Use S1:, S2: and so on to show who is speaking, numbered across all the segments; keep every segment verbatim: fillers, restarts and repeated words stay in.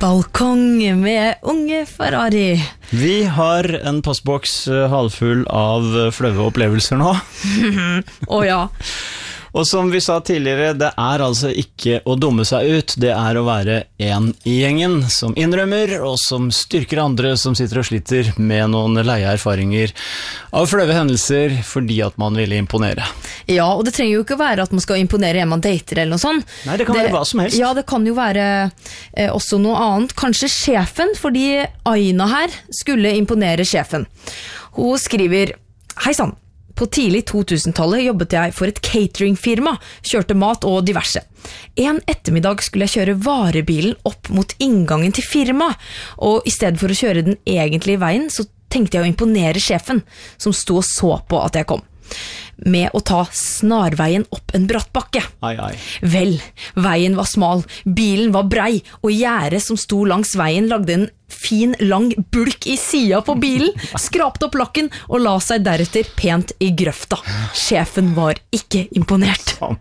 S1: Balkong med unge Ferrari.
S2: Vi har en postboks halvfull av fløve opplevelser nå.
S1: Å ja.
S2: Og som vi sa tidligere, det er altså ikke å dumme seg ut, det er å være en i gjengen som innrømmer, og som styrker andre som sitter og sliter med noen leie erfaringer av fløve hendelser, fordi at man ville imponere.
S1: Ja, og det trenger jo ikke være at man skal imponere en man dater eller noe sånt.
S2: Nei, det kan det, være hva som helst. Ja,
S1: det kan jo være eh, også noe annet. Kanskje sjefen, fordi Aina her skulle imponere sjefen. Hun skriver, hei sann. På tidlig to-tusentallet jobbet jeg for et cateringfirma, kjørte mat og diverse. En ettermiddag skulle jeg kjøre varebilen opp mot inngangen til firma, og i stedet for å kjøre den egentlige veien, så tenkte jeg å imponere sjefen, som sto og så på at jeg kom. Med å ta snarveien opp en brattbakke.
S2: Ai, ai.
S1: Vel, veien var smal, bilen var brei, og gjerdet som sto langs veien lagde en fin, lang bulk i sida på bilen, skrapte opp lakken og la seg deretter pent i grøfta. Sjefen var ikke imponert.
S2: Oh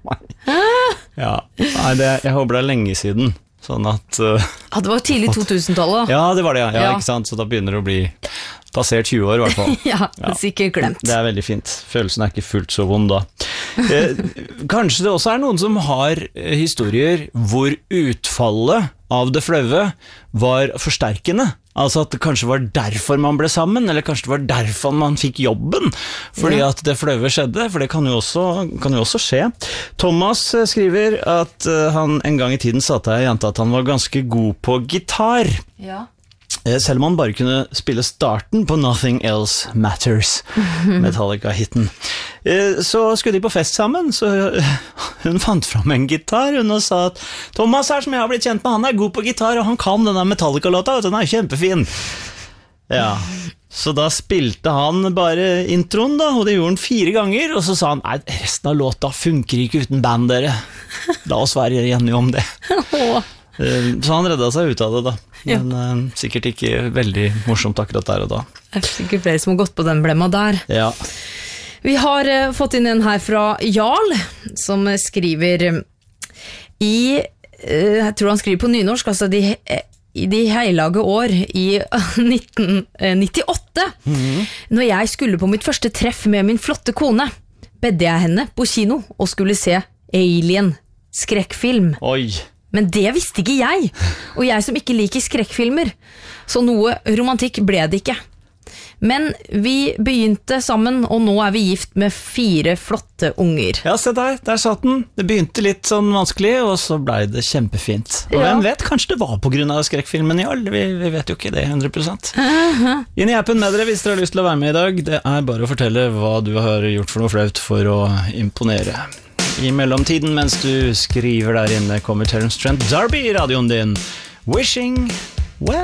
S2: ja, Nei, det, jeg håper det er lenge siden. Sånn at uh,
S1: ja, det var tidlig to-tusentallet.
S2: Ja, det var det, ja. ja, ikke sant? Så da begynner det å bli passert tjue år i hvert fall.
S1: Ja, ja, sikkert glemt.
S2: Det er veldig fint. Følelsen er ikke fullt så vond da. Eh, kanskje det også er noen som har historier hvor utfallet av det fløve var forsterkende. Altså at det kanskje var derfor man ble sammen, eller kanskje det var derfor man fikk jobben, fordi ja. At det fløve skjedde, for det kan jo også, kan jo også skje. Thomas skriver at han en gang i tiden sa til ei jente at han var ganske god på gitar.
S1: Ja.
S2: Selv om han bare kunne spille starten på Nothing Else Matters, Metallica-hitten. Så skulle de på fest sammen, så hun fant fram en gitar, hun og sa at Thomas her som jeg har blitt kjent med, han er god på gitar, og han kan denne Metallica-låta, og den er kjempefin. Ja, så da spilte han bare introen da, og det gjorde han fire ganger, og så sa han, nei, resten av låta funker ikke uten band, dere. La oss være enige om det. Så han redda seg ut av det da. Men ja. uh, sikkert ikke veldig morsomt akkurat der og da.
S1: Det er sikkert flere som har gått på den blemma der.
S2: Ja.
S1: Vi har uh, fått inn en her fra Jarl, som skriver i, uh, jeg tror han skriver på nynorsk, altså de, i de heilage år i nitten nittiåtte, mm-hmm. når jeg skulle på mitt første treff med min flotte kone, bedde jeg henne på kino og skulle se Alien, skrekkfilm.
S2: Oi!
S1: Men det visste ikke jeg, og jeg som ikke liker skrekkfilmer, så noe romantikk ble det ikke. Men vi begynte sammen, og nå er vi gift med fire flotte unger.
S2: Ja, se der, der satt den. Det begynte litt sånn vanskelig, og så ble det kjempefint. Og ja. Hvem vet, kanskje det var på grunn av skrekkfilmen i all, vi, vi vet jo ikke det hundre prosent. Uh-huh. Inn i appen med dere hvis dere har lyst til å være med i dag. Det er bare å fortelle hva du har gjort for noe flaut for å imponere. I mellomtiden, mens du skriver der inne, kommer Terence Trent D'Arby i radioen din. Wishing